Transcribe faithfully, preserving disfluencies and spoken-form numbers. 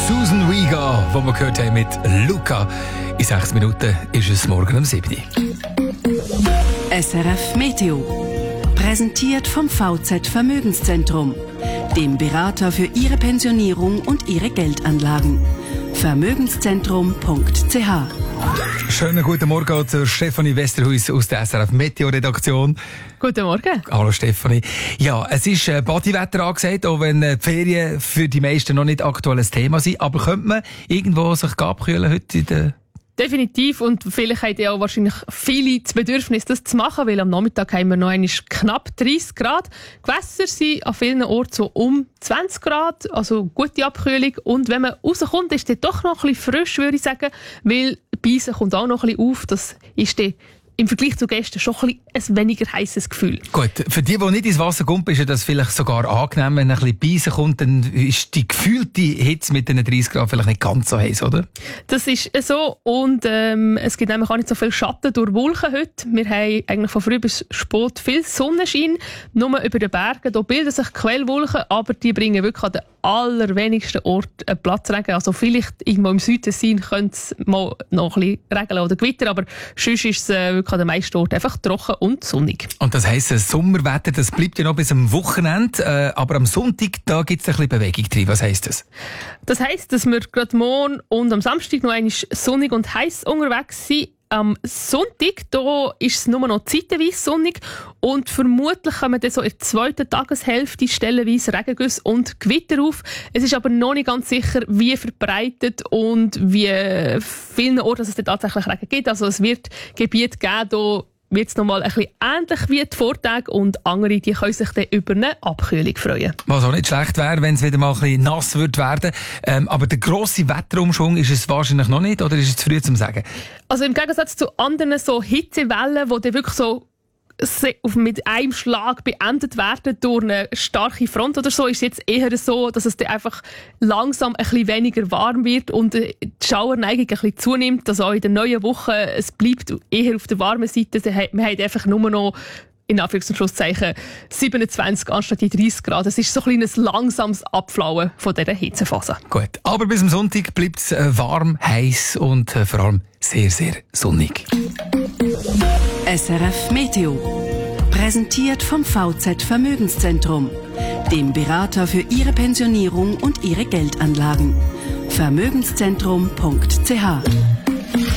Susan Vega, die wir gehört haben mit Luca. In sechs Minuten ist es morgen um sieben Uhr. S R F Meteo. Präsentiert vom V Z Vermögenszentrum, dem Berater für Ihre Pensionierung und Ihre Geldanlagen. Vermögenszentrum punkt c h. Schönen guten Morgen zur Stefanie Westerhuis aus der S R F Meteo-Redaktion. Guten Morgen. Hallo Stefanie. Ja, es ist äh, Bodywetter angesagt, auch wenn äh, die Ferien für die meisten noch nicht aktuelles Thema sind. Aber könnte man irgendwo sich abkühlen heute in der... Definitiv, und vielleicht haben ja auch wahrscheinlich viele das Bedürfnis, das zu machen, weil am Nachmittag haben wir noch einmal knapp dreißig Grad. Gewässer sind an vielen Orten so um zwanzig Grad, also gute Abkühlung. Und wenn man rauskommt, ist es doch noch ein bisschen frisch, würde ich sagen, weil Beisen kommt auch noch ein bisschen auf. Das ist dann im Vergleich zu gestern schon ein, bisschen ein weniger heißes Gefühl. Gut, für die, die nicht ins Wasser kommen, ist das vielleicht sogar angenehm, wenn ein bisschen Beisen kommt, dann ist die gefühlte Hitze mit den dreißig Grad vielleicht nicht ganz so heiß, oder? Das ist so, und ähm, es gibt nämlich auch nicht so viel Schatten durch Wolken heute. Wir haben eigentlich von früh bis spät viel Sonnenschein, nur über den Bergen. Da bilden sich Quellwolken, aber die bringen wirklich an den allerwenigsten Orten einen Platzregen. Also vielleicht irgendwo im Süden sein könnte es mal noch ein bisschen regeln oder gewittern, aber sonst ist es äh, wirklich an den meisten Orten einfach trocken und sonnig. Und das heisst, das Sommerwetter, das bleibt ja noch bis am Wochenende, äh, aber am Sonntag, da gibt es ein bisschen Bewegung drin. Was heisst das? Das heisst, dass wir gerade morgen und am Samstag noch einmal sonnig und heiß unterwegs sind. Am Sonntag da ist es nur noch zeitweise sonnig und vermutlich kommen dann so in der zweiten Tageshälfte stellenweise Regengüsse und Gewitter auf. Es ist aber noch nicht ganz sicher, wie verbreitet und wie vielen Orten es tatsächlich Regen gibt. Also es wird Gebiete geben, da wird es nochmal ein bisschen ähnlich wie die Vortage, und andere die können sich dann über eine Abkühlung freuen. Was auch nicht schlecht wäre, wenn es wieder mal ein bisschen nass wird werden. Ähm, aber der grosse Wetterumschwung ist es wahrscheinlich noch nicht, oder ist es zu früh zum Sagen? Also im Gegensatz zu anderen so Hitzewellen, die dann wirklich so mit einem Schlag beendet werden durch eine starke Front oder so, ist es jetzt eher so, dass es dann einfach langsam ein bisschen weniger warm wird und die Schauerneigung ein bisschen zunimmt. Also auch in der neuen Woche, es bleibt eher auf der warmen Seite. Wir haben einfach nur noch in Anführungs- und Schlusszeichen siebenundzwanzig anstatt die dreißig Grad. Es ist so ein kleines langsames Abflauen von dieser Hitzephase. Gut, aber bis am Sonntag bleibt es äh, warm, heiß und äh, vor allem sehr, sehr sonnig. S R F Meteo. Präsentiert vom V Z Vermögenszentrum, dem Berater für Ihre Pensionierung und Ihre Geldanlagen. Vermögenszentrum punkt c h.